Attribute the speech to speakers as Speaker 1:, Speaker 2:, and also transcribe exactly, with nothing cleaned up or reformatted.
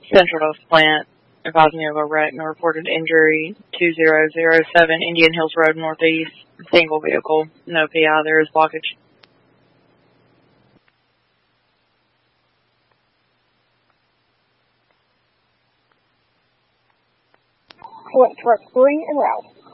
Speaker 1: Central Dose Plant, advising you of a wreck and a reported injury, two zero zero seven Indian Hills Road Northeast, single vehicle, no P I, there is blockage.
Speaker 2: Select truck three and route.